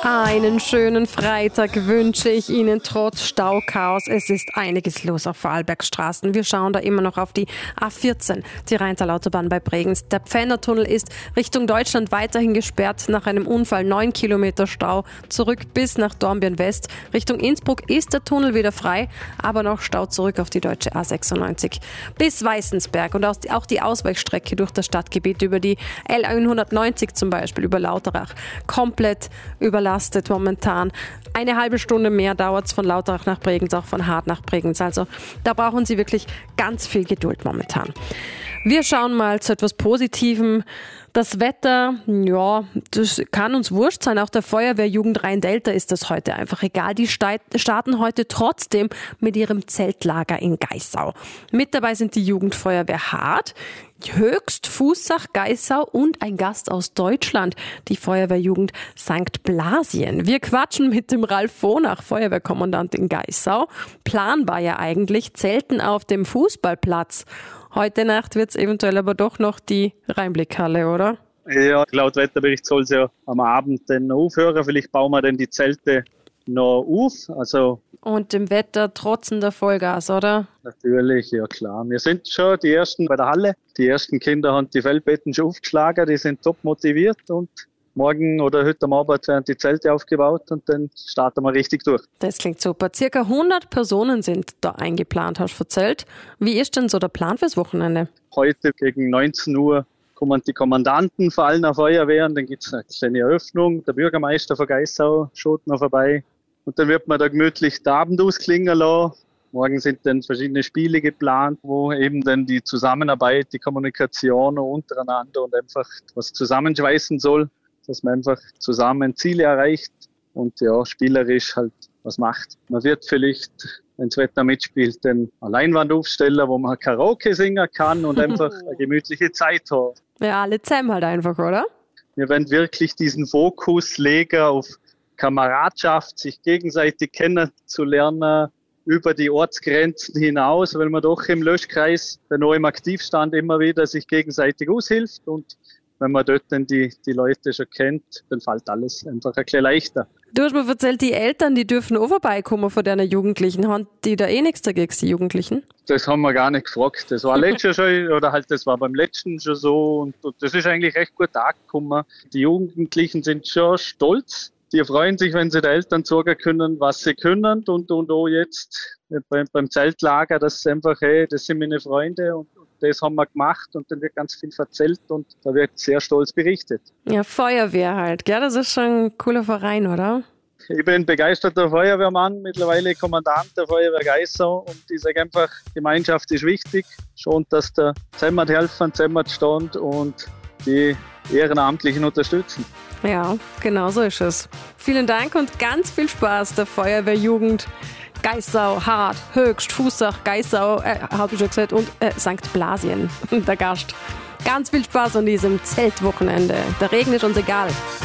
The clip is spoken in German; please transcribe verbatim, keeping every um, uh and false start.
Einen schönen Freitag wünsche ich Ihnen trotz Stauchaos. Es ist einiges los auf Vorarlbergstraßen. Wir schauen da immer noch auf die A vierzehn, die Rheintal-Autobahn bei Bregenz. Der Pfändertunnel ist Richtung Deutschland weiterhin gesperrt nach einem Unfall. Neun Kilometer Stau zurück bis nach Dornbirn West. Richtung Innsbruck ist der Tunnel wieder frei, aber noch Stau zurück auf die deutsche A sechsundneunzig bis Weißensberg. Und auch die Ausweichstrecke durch das Stadtgebiet über die L hundertneunzig zum Beispiel, über Lauterach, komplett überlastet momentan. Eine halbe Stunde mehr dauert es von Lauterach nach Bregenz, auch von Hart nach Bregenz. Also da brauchen Sie wirklich ganz viel Geduld momentan. Wir schauen mal zu etwas Positivem. Das Wetter, ja, das kann uns wurscht sein. Auch der Feuerwehrjugend Rhein-Delta ist das heute einfach egal. Die starten heute trotzdem mit ihrem Zeltlager in Geissau. Mit dabei sind die Jugendfeuerwehr Hart, Höchst, Fußach, Geissau und ein Gast aus Deutschland, die Feuerwehrjugend Sankt Blasien. Wir quatschen mit dem Ralf Vonach, Feuerwehrkommandant in Geissau. Plan war ja eigentlich Zelten auf dem Fußballplatz. Heute Nacht wird es eventuell aber doch noch die Rheinblickhalle, oder? Ja, laut Wetterbericht soll es ja am Abend dann aufhören. Vielleicht bauen wir dann die Zelte noch auf. Also und dem Wetter trotzender Vollgas, oder? Natürlich, ja klar. Wir sind schon die Ersten bei der Halle. Die ersten Kinder haben die Feldbetten schon aufgeschlagen. Die sind top motiviert und morgen oder heute Abend werden die Zelte aufgebaut und dann starten wir richtig durch. Das klingt super. Circa hundert Personen sind da eingeplant, hast du erzählt. Wie ist denn so der Plan fürs Wochenende? Heute gegen neunzehn Uhr kommen die Kommandanten von allen Feuerwehren. Dann gibt es eine kleine Eröffnung. Der Bürgermeister von Geissau schaut noch vorbei. Und dann wird man da gemütlich den Abend ausklingen lassen. Morgen sind dann verschiedene Spiele geplant, wo eben dann die Zusammenarbeit, die Kommunikation untereinander und einfach was zusammenschweißen soll, dass man einfach zusammen Ziele erreicht und ja, spielerisch halt was macht. Man wird vielleicht, wenn das Wetter mitspielt, dann eine Leinwand aufstellen, wo man Karaoke singen kann und einfach eine gemütliche Zeit haben. Ja, alle zusammen halt einfach, oder? Wir werden wirklich diesen Fokus legen auf Kameradschaft, sich gegenseitig kennenzulernen, über die Ortsgrenzen hinaus, weil man doch im Löschkreis, der noch im Aktivstand immer wieder sich gegenseitig aushilft und wenn man dort dann die, die Leute schon kennt, dann fällt alles einfach ein bisschen leichter. Du hast mir erzählt, die Eltern, die dürfen auch vorbeikommen von deinen Jugendlichen. Haben die da eh nichts dagegen, die Jugendlichen? Das haben wir gar nicht gefragt. Das war letztes schon, oder halt das war beim letzten schon so und, und das ist eigentlich recht gut angekommen. Die Jugendlichen sind schon stolz. Die freuen sich, wenn sie den Eltern sagen können, was sie können und, und auch jetzt beim, beim Zeltlager, dass sie einfach, hey, das sind meine Freunde und, und das haben wir gemacht und dann wird ganz viel erzählt und da wird sehr stolz berichtet. Ja, Feuerwehr halt, gell? Das ist schon ein cooler Verein, oder? Ich bin begeisterter Feuerwehrmann, mittlerweile Kommandant der Feuerwehr Geissau und ich sage einfach, Gemeinschaft ist wichtig, schon, dass der zusammen helfen, zusammen stand und die Ehrenamtlichen unterstützen. Ja, genau so ist es. Vielen Dank und ganz viel Spaß der Feuerwehrjugend Geissau, Hart, Höchst, Fußach, Geissau, äh, habe ich schon gesagt, und äh, Sankt Blasien, der Gast. Ganz viel Spaß an diesem Zeltwochenende. Der Regen ist uns egal.